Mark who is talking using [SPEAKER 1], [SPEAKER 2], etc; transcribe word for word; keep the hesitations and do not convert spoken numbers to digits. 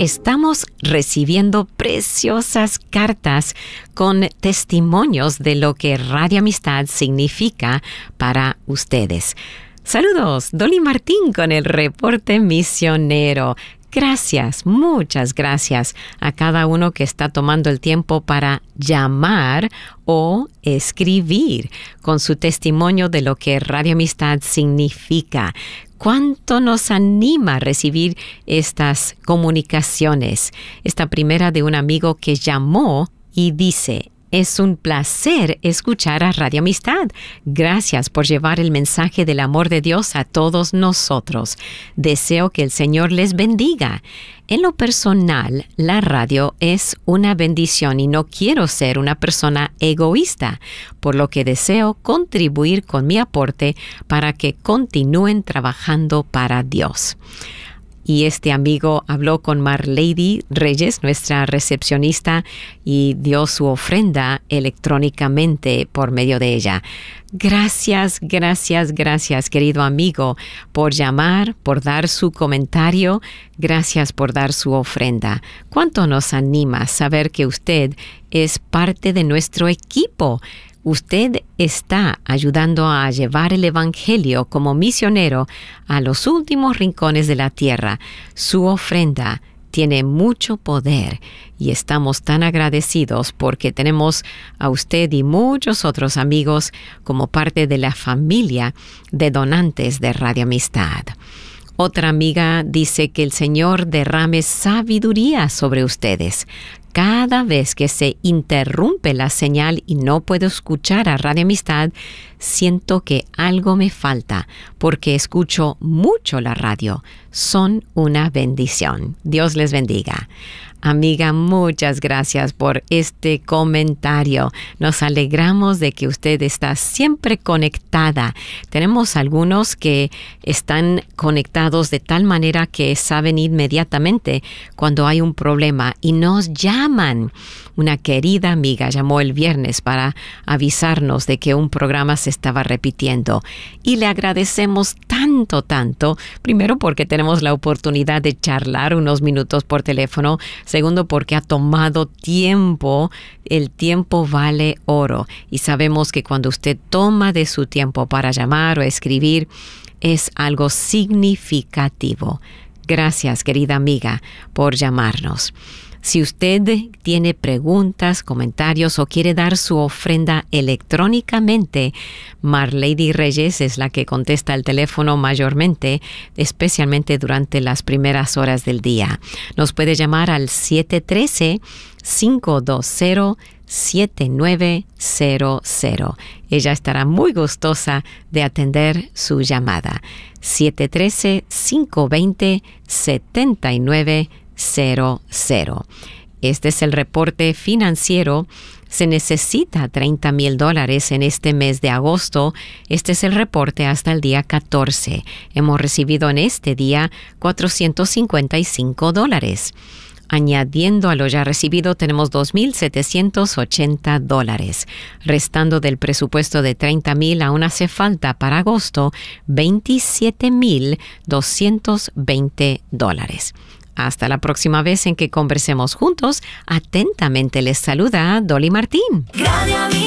[SPEAKER 1] Estamos recibiendo preciosas cartas con testimonios de lo que Radio Amistad significa para ustedes. Saludos, Dolly Martín con el reporte misionero. Gracias, muchas gracias a cada uno que está tomando el tiempo para llamar o escribir con su testimonio de lo que Radio Amistad significa. ¿Cuánto nos anima a recibir estas comunicaciones? Esta primera de un amigo que llamó y dice: es un placer escuchar a Radio Amistad. Gracias por llevar el mensaje del amor de Dios a todos nosotros. Deseo que el Señor les bendiga. En lo personal, la radio es una bendición y no quiero ser una persona egoísta, por lo que deseo contribuir con mi aporte para que continúen trabajando para Dios. Y este amigo habló con Marlady Reyes, nuestra recepcionista, y dio su ofrenda electrónicamente por medio de ella. Gracias, gracias, gracias, querido amigo, por llamar, por dar su comentario. Gracias por dar su ofrenda. ¿Cuánto nos anima saber que usted es parte de nuestro equipo? Usted está ayudando a llevar el Evangelio como misionero a los últimos rincones de la tierra. Su ofrenda tiene mucho poder y estamos tan agradecidos porque tenemos a usted y muchos otros amigos como parte de la familia de donantes de Radio Amistad. Otra amiga dice que el Señor derrame sabiduría sobre ustedes. Cada vez que se interrumpe la señal y no puedo escuchar a Radio Amistad, siento que algo me falta porque escucho mucho la radio. Son una bendición. Dios les bendiga. Amiga, muchas gracias por este comentario. Nos alegramos de que usted está siempre conectada. Tenemos algunos que están conectados de tal manera que saben inmediatamente cuando hay un problema y nos llaman. Una querida amiga llamó el viernes para avisarnos de que un programa se estaba repitiendo y le agradecemos tanto, tanto. Primero porque tenemos la oportunidad de charlar unos minutos por teléfono. Segundo, porque ha tomado tiempo. El tiempo vale oro. Y sabemos que cuando usted toma de su tiempo para llamar o escribir, es algo significativo. Gracias, querida amiga, por llamarnos. Si usted tiene preguntas, comentarios o quiere dar su ofrenda electrónicamente, Marlady Reyes es la que contesta el teléfono mayormente, especialmente durante las primeras horas del día. Nos puede llamar al siete uno tres, cinco dos cero, siete nueve cero cero. Ella estará muy gustosa de atender su llamada. siete uno tres, cinco dos cero, siete nueve cero cero. Este es el reporte financiero. Se necesita treinta mil dólares en este mes de agosto. Este es el reporte hasta el día catorce. Hemos recibido en este día cuatrocientos cincuenta y cinco dólares. Añadiendo a lo ya recibido, tenemos dos mil setecientos ochenta dólares. Restando del presupuesto de treinta mil, aún hace falta para agosto veintisiete mil doscientos veinte dólares. Hasta la próxima vez en que conversemos juntos. Atentamente les saluda Dolly Martín.